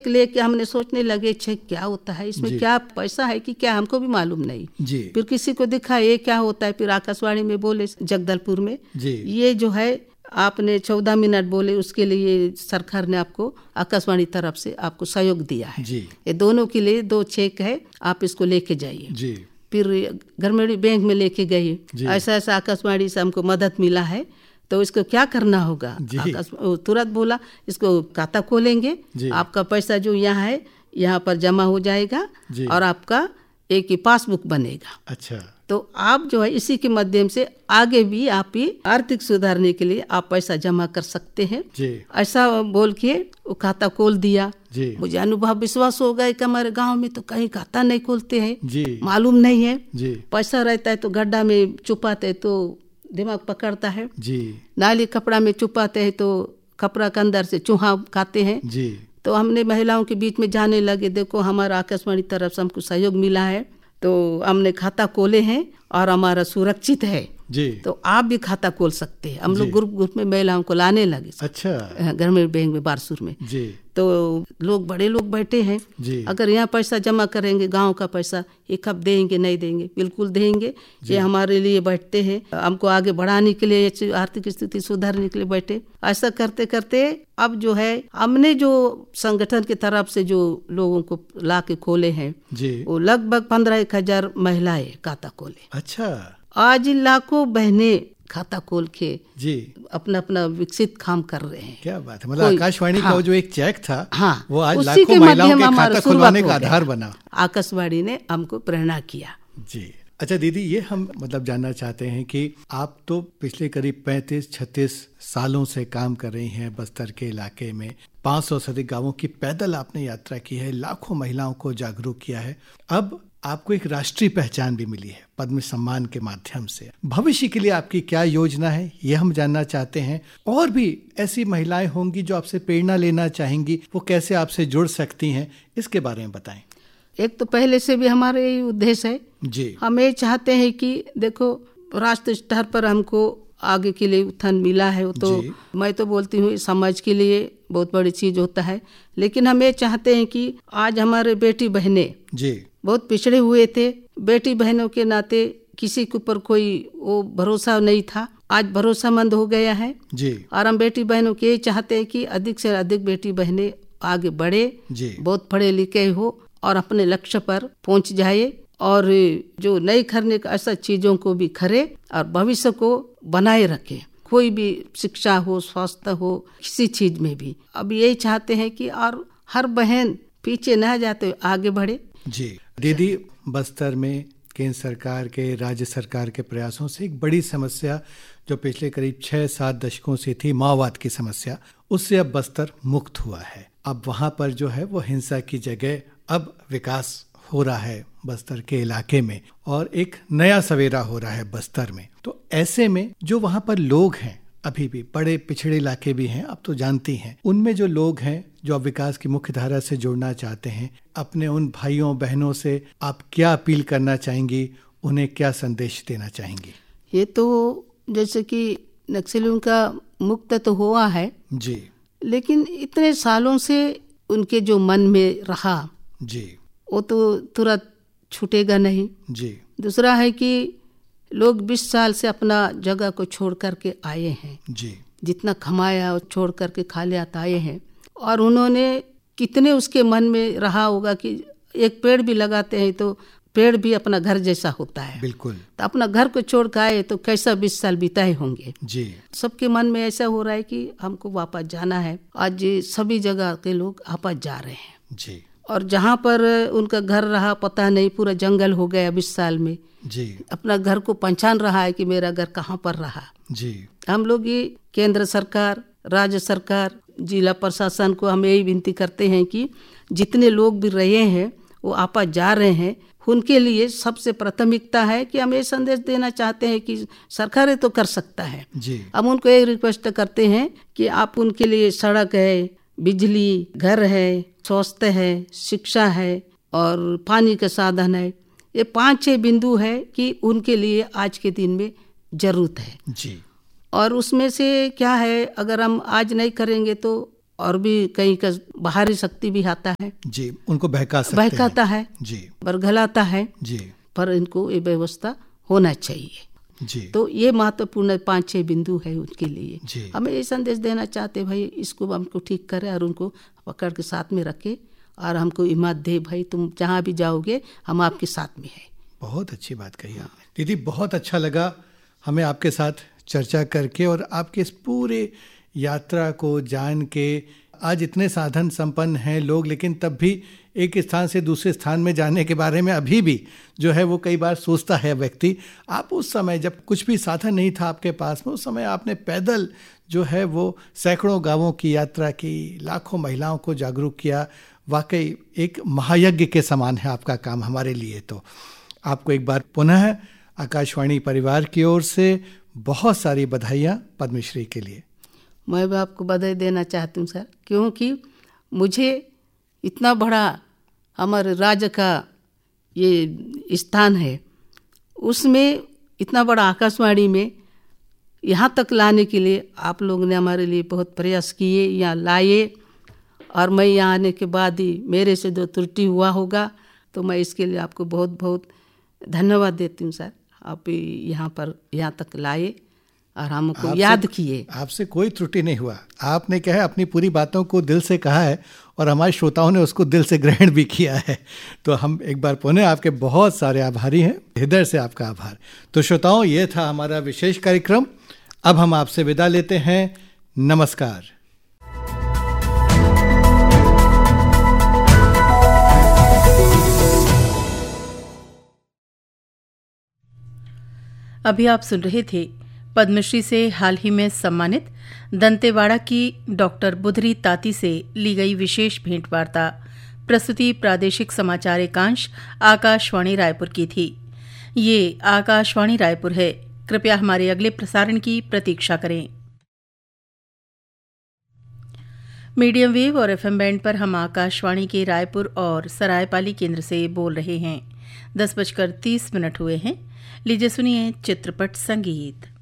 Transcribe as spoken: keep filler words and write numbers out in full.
Check लेके हमने सोचने लगे चेक क्या होता है, इसमें क्या पैसा है कि क्या, हमको भी मालूम नहीं जी। फिर किसी को दिखा ये क्या होता है, फिर आकाशवाणी में बोले जगदलपुर में जी। ये जो है आपने चौदह मिनट बोले उसके लिए सरकार ने आपको आकाशवाणी तरफ से आपको सहयोग दिया है जी। ये दोनों के लिए दो चेक है, आप इसको लेके जाइए जी। फिर ग्रामीण बैंक में लेके गए, ऐसा ऐसा आकाशवाणी से हमको मदद मिला है, तो इसको क्या करना होगा। तुरंत बोला इसको खाता खोलेंगे, आपका पैसा जो यहाँ है यहाँ पर जमा हो जाएगा और आपका एक ही पासबुक बनेगा। अच्छा, तो आप जो है इसी के माध्यम से आगे भी आप ही आर्थिक सुधारने के लिए आप पैसा जमा कर सकते हैं जी। ऐसा बोल के वो खाता खोल दिया जी। मुझे अनुभव विश्वास हो गया कि हमारे गांव में तो कहीं खाता नहीं खोलते हैं, मालूम नहीं है जी। पैसा रहता है तो गड्ढा में छुपाते तो दिमाग पकड़ता है जी। नाली कपड़ा में छुपाते हैं तो कपड़ा के अंदर से चूहा खाते हैं जी। तो हमने महिलाओं के बीच में जाने लगे, देखो हमारा आकाशवाणी तरफ से हमको सहयोग मिला है, तो हमने खाता खोले हैं और हमारा सुरक्षित है जी। तो आप भी खाता खोल सकते हैं। हम लोग ग्रुप ग्रुप में महिलाओं को लाने लगे। अच्छा, ग्रामीण बैंक में बारसूर में जी। तो लोग बड़े लोग बैठे हैं जी। अगर यहाँ पैसा जमा करेंगे, गांव का पैसा, ये कब देंगे, नहीं देंगे, बिल्कुल देंगे। ये हमारे लिए बैठते हैं, हमको आगे बढ़ाने के लिए, आर्थिक स्थिति सुधारने के लिए बैठे। ऐसा करते करते अब जो है हमने जो संगठन की तरफ से जो लोगों को ला के खोले हैं जी। वो लगभग पंद्रह एक हजार महिलाएं खाता खोले। अच्छा, आज लाखों बहनें खाता खोल के जी अपना अपना विकसित काम कर रहे हैं। क्या बात है, मतलब आकाशवाणी हाँ, का जो एक चेक था हाँ, वो आज लाखों महिलाओं के खाता खुलवाने का आधार बना। आकाशवाणी ने हमको प्रेरणा किया जी। अच्छा दीदी, ये हम मतलब जानना चाहते हैं कि आप तो पिछले करीब पैंतीस छत्तीस सालों से काम कर रही हैं बस्तर के इलाके में, पाँच सौ से अधिक गाँवों की पैदल आपने यात्रा की है, लाखों महिलाओं को जागरूक किया है। अब आपको एक राष्ट्रीय पहचान भी मिली है पद्म सम्मान के माध्यम से। भविष्य के लिए आपकी क्या योजना है, ये हम जानना चाहते हैं। और भी ऐसी महिलाएं होंगी जो आपसे प्रेरणा लेना चाहेंगी, वो कैसे आपसे जुड़ सकती हैं, इसके बारे में बताएं। एक तो पहले से भी हमारे यही उद्देश्य है जी। हम ये चाहते हैं कि देखो राष्ट्रीय स्तर पर हमको आगे के लिए उत्थान मिला है, तो मैं तो बोलती हूँ समाज के लिए बहुत बड़ी चीज होता है। लेकिन हम ये चाहते हैं कि आज हमारे बेटी बहनें जी बहुत पिछड़े हुए थे, बेटी बहनों के नाते किसी के ऊपर कोई वो भरोसा नहीं था, आज भरोसामंद हो गया है जी। और हम बेटी बहनों के ये चाहते हैं कि अधिक से अधिक बेटी बहनें आगे बढ़े जी। बहुत पढ़े लिखे हो और अपने लक्ष्य पर पहुंच जाए, और जो नहीं करने का ऐसा चीजों को भी करे और भविष्य को बनाए रखे। कोई भी शिक्षा हो, स्वास्थ्य हो, किसी चीज में भी अब यही चाहते हैं कि और हर बहन पीछे न जाते आगे बढ़े जी। दीदी, बस्तर में केंद्र सरकार के, राज्य सरकार के प्रयासों से एक बड़ी समस्या जो पिछले करीब छह सात दशकों से थी, माओवाद की समस्या, उससे अब बस्तर मुक्त हुआ है। अब वहां पर जो है वो हिंसा की जगह अब विकास हो रहा है बस्तर के इलाके में, और एक नया सवेरा हो रहा है बस्तर में। तो ऐसे में जो वहां पर लोग हैं, अभी भी बड़े पिछड़े इलाके भी हैं, आप तो जानती हैं, उनमें जो लोग हैं जो अब विकास की मुख्य धारा से जुड़ना चाहते हैं, अपने उन भाइयों बहनों से आप क्या अपील करना चाहेंगी, उन्हें क्या संदेश देना चाहेंगी? ये तो जैसे कि नक्सलियों का मुक्त तो हुआ है जी, लेकिन इतने सालों से उनके जो मन में रहा जी, वो तो तुरंत छूटेगा नहीं जी। दूसरा है कि लोग बीस साल से अपना जगह को छोड़ करके आए हैं जी, जितना कमाया और छोड़ करके खाली आता आए हैं, और उन्होंने कितने उसके मन में रहा होगा कि एक पेड़ भी लगाते हैं तो पेड़ भी अपना घर जैसा होता है। बिल्कुल। तो अपना घर को छोड़ कर आए तो कैसा बीस साल बिताए होंगे जी। सबके मन में ऐसा हो रहा है कि हमको वापस जाना है। आज सभी जगह के लोग वापस जा रहे हैं जी, और जहाँ पर उनका घर रहा पता नहीं, पूरा जंगल हो गया बीस साल में जी। अपना घर को पहचान रहा है कि मेरा घर कहाँ पर रहा जी। हम लोग ये केंद्र सरकार, राज्य सरकार, जिला प्रशासन को हम यही विनती करते हैं कि जितने लोग भी रहे हैं वो आपस जा रहे हैं, उनके लिए सबसे प्राथमिकता है कि हम ये संदेश देना चाहते हैं कि सरकार तो कर सकता है जी। हम उनको ये रिक्वेस्ट करते हैं कि आप उनके लिए सड़क है, बिजली, घर है, स्वास्थ्य है, शिक्षा है और पानी का साधन है, ये पांच छह बिंदु है कि उनके लिए आज के दिन में जरूरत है जी। और उसमें से क्या है, अगर हम आज नहीं करेंगे तो और भी कहीं का बाहरी शक्ति भी आता है जी, उनको बहका सकते बहकाता हैं। है जी, बरगलाता है जी, पर इनको ये व्यवस्था होना चाहिए जी। तो ये महत्वपूर्ण पाँच छह बिंदु है उनके लिए जी। हमें ये संदेश देना चाहते भाई इसको हमको ठीक करे और उनको पकड़ के साथ में रखे और हमको हिम्मत दे भाई तुम जहाँ भी जाओगे हम आपके साथ में हैं। बहुत अच्छी बात कही आपने दीदी, बहुत अच्छा लगा हमें आपके साथ चर्चा करके और आपके इस पूरे यात्रा को जान के। आज इतने साधन संपन्न हैं लोग, लेकिन तब भी एक स्थान से दूसरे स्थान में जाने के बारे में अभी भी जो है वो कई बार सोचता है व्यक्ति। आप उस समय जब कुछ भी साधन नहीं था आपके पास में, उस समय आपने पैदल जो है वो सैकड़ों गांवों की यात्रा की, लाखों महिलाओं को जागरूक किया। वाकई एक महायज्ञ के समान है आपका काम हमारे लिए। तो आपको एक बार पुनः आकाशवाणी परिवार की ओर से बहुत सारी बधाइयाँ पद्मश्री के लिए। मैं भी आपको बधाई देना चाहती हूँ सर, क्योंकि मुझे इतना बड़ा हमारे राज्य का ये स्थान है, उसमें इतना बड़ा आकाशवाणी में यहाँ तक लाने के लिए आप लोगों ने हमारे लिए बहुत प्रयास किए, यहाँ लाए। और मैं यहाँ आने के बाद ही मेरे से जो त्रुटि हुआ होगा तो मैं इसके लिए आपको बहुत बहुत धन्यवाद देती हूँ सर। आप यहाँ पर यहाँ तक लाए और हमको याद किए। आपसे कोई त्रुटि नहीं हुआ, आपने क्या है अपनी पूरी बातों को दिल से कहा है और हमारे श्रोताओं ने उसको दिल से ग्रहण भी किया है। तो हम एक बार पुनः आपके बहुत सारे आभारी हैं, हृदय से आपका आभार। तो श्रोताओं, ये था हमारा विशेष कार्यक्रम। अब हम आपसे विदा लेते हैं। नमस्कार। अभी आप सुन रहे थे पद्मश्री से हाल ही में सम्मानित दंतेवाड़ा की डॉक्टर बुधरी ताती से ली गई विशेष भेंट वार्ता। प्रस्तुति प्रादेशिक समाचार एकांश आकाशवाणी रायपुर की थी। ये आकाशवाणी रायपुर है। कृपया हमारे अगले प्रसारण की प्रतीक्षा करें। मीडियम वेव और एफएम बैंड पर हम आकाशवाणी के रायपुर और सरायपाली केंद्र से बोल रहे हैं। दस बजकर तीस मिनट हुए हैं। लीजिए सुनिए चित्रपट संगीत।